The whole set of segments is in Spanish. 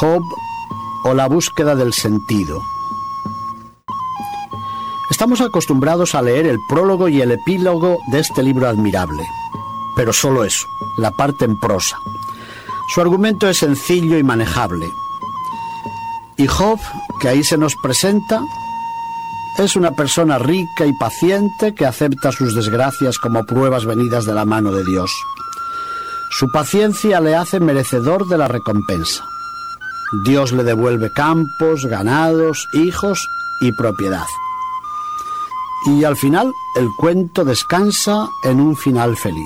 Job o la búsqueda del sentido. Estamos acostumbrados a leer el prólogo y el epílogo de este libro admirable, pero solo eso, la parte en prosa. Su argumento es sencillo y manejable. Y Job, que ahí se nos presenta, es una persona rica y paciente que acepta sus desgracias como pruebas venidas de la mano de Dios. Su paciencia le hace merecedor de la recompensa. Dios le devuelve campos, ganados, hijos y propiedad. Y al final, el cuento descansa en un final feliz.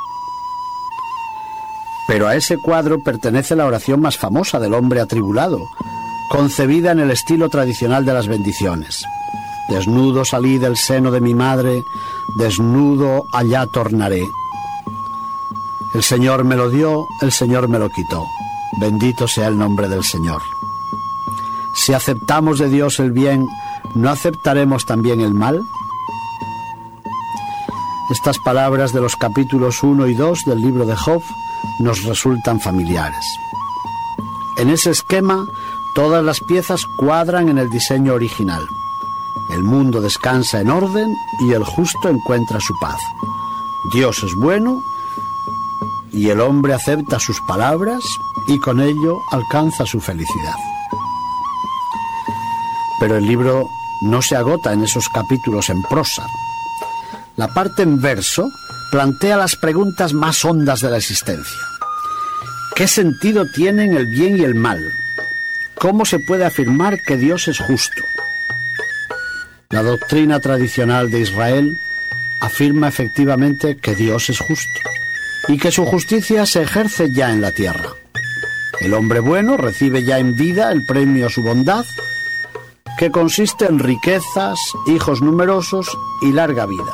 Pero a ese cuadro pertenece la oración más famosa del hombre atribulado, concebida en el estilo tradicional de las bendiciones. Desnudo salí del seno de mi madre, desnudo allá tornaré. El Señor me lo dio, el Señor me lo quitó. Bendito sea el nombre del Señor. Si aceptamos de Dios el bien, ¿no aceptaremos también el mal? Estas palabras de los capítulos 1 y 2 del libro de Job nos resultan familiares. En ese esquema, todas las piezas cuadran en el diseño original. El mundo descansa en orden y el justo encuentra su paz. Dios es bueno y el hombre acepta sus palabras y con ello alcanza su felicidad. Pero el libro no se agota en esos capítulos en prosa. La parte en verso plantea las preguntas más hondas de la existencia. ¿Qué sentido tienen el bien y el mal? ¿Cómo se puede afirmar que Dios es justo? La doctrina tradicional de Israel afirma efectivamente que Dios es justo y que su justicia se ejerce ya en la tierra. El hombre bueno recibe ya en vida el premio a su bondad, que consiste en riquezas, hijos numerosos y larga vida.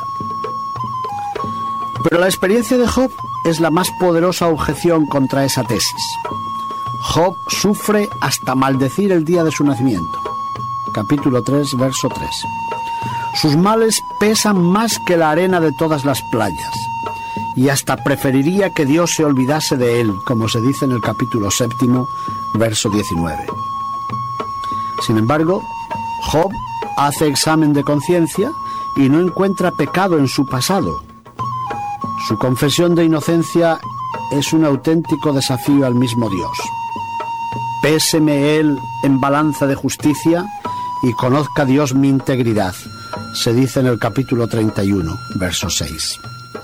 Pero la experiencia de Job es la más poderosa objeción contra esa tesis. Job sufre hasta maldecir el día de su nacimiento. Capítulo 3, verso 3. Sus males pesan más que la arena de todas las playas, y hasta preferiría que Dios se olvidase de él, como se dice en el capítulo 7, verso 19. Sin embargo, Job hace examen de conciencia y no encuentra pecado en su pasado. Su confesión de inocencia es un auténtico desafío al mismo Dios. Péseme él en balanza de justicia y conozca Dios mi integridad, se dice en el capítulo 31, verso 6.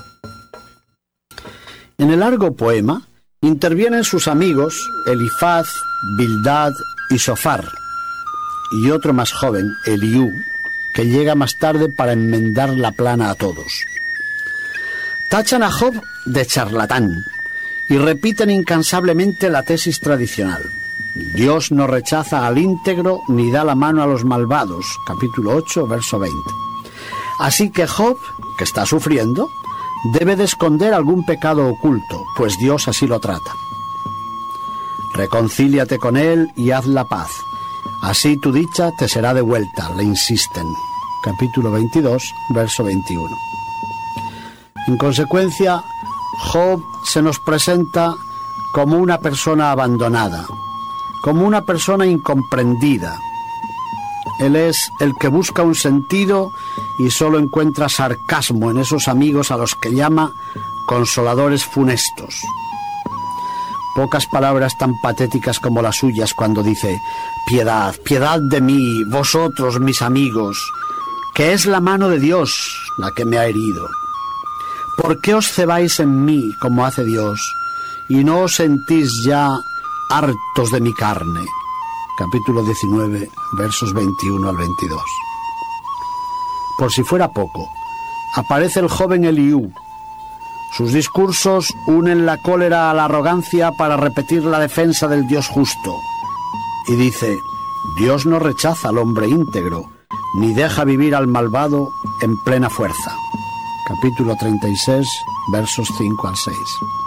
En el largo poema intervienen sus amigos Elifaz, Bildad y Sofar, y otro más joven, Eliú, que llega más tarde para enmendar la plana a todos. Tachan a Job de charlatán y repiten incansablemente la tesis tradicional. Dios no rechaza al íntegro ni da la mano a los malvados, capítulo 8, verso 20. Así que Job, que está sufriendo, debe de esconder algún pecado oculto, pues Dios así lo trata. Reconcíliate con él y haz la paz. Así tu dicha te será devuelta, le insisten. Capítulo 22, verso 21. En consecuencia, Job se nos presenta como una persona abandonada, como una persona incomprendida. Él es el que busca un sentido y solo encuentra sarcasmo en esos amigos a los que llama consoladores funestos. Pocas palabras tan patéticas como las suyas cuando dice: piedad, piedad de mí, vosotros mis amigos, que es la mano de Dios la que me ha herido. ¿Por qué os cebáis en mí como hace Dios y no os sentís ya hartos de mi carne? Capítulo 19, versos 21 al 22. Por si fuera poco, aparece el joven Eliú. Sus discursos unen la cólera a la arrogancia para repetir la defensa del Dios justo. Y dice: Dios no rechaza al hombre íntegro, ni deja vivir al malvado en plena fuerza. Capítulo 36, versos 5 al 6.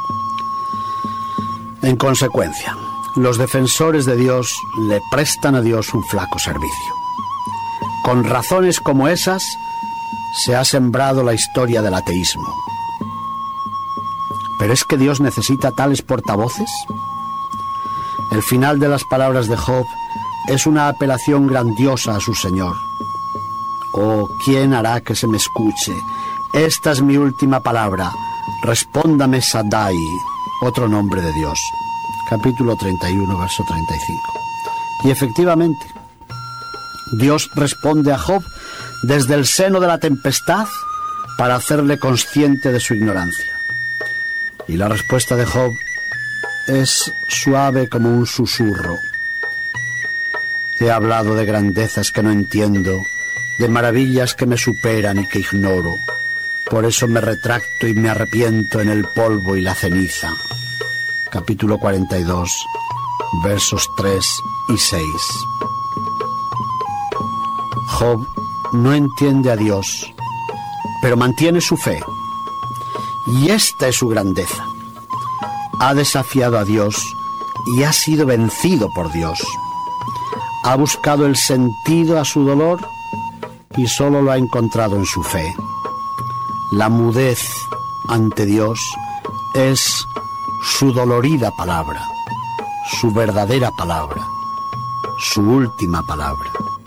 En consecuencia, los defensores de Dios le prestan a Dios un flaco servicio. Con razones como esas, se ha sembrado la historia del ateísmo. ¿Pero es que Dios necesita tales portavoces? El final de las palabras de Job es una apelación grandiosa a su Señor. Oh, ¿quién hará que se me escuche? Esta es mi última palabra. Respóndame Shaddai, otro nombre de Dios. Capítulo 31, verso 35. Y efectivamente, Dios responde a Job desde el seno de la tempestad para hacerle consciente de su ignorancia. Y la respuesta de Job es suave como un susurro. He hablado de grandezas que no entiendo, de maravillas que me superan y que ignoro. Por eso me retracto y me arrepiento en el polvo y la ceniza. Capítulo 42, versos 3 y 6. Job no entiende a Dios, pero mantiene su fe. Y esta es su grandeza. Ha desafiado a Dios y ha sido vencido por Dios. Ha buscado el sentido a su dolor y solo lo ha encontrado en su fe. La mudez ante Dios es su dolorida palabra, su verdadera palabra, su última palabra.